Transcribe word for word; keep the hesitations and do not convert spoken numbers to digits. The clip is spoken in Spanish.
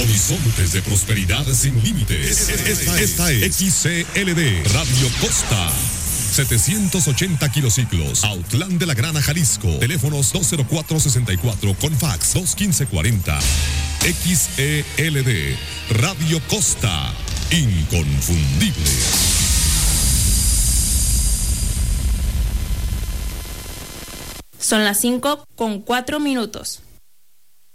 Horizontes de prosperidad sin límites. Esta, esta es X C L D Radio Costa. setecientos ochenta kilociclos, Autlán de la Grana, Jalisco. Teléfonos dos cero cuatro sesenta y cuatro con fax dos quince cuarenta. X E L D Radio Costa. Inconfundible. Son las cinco con cuatro minutos.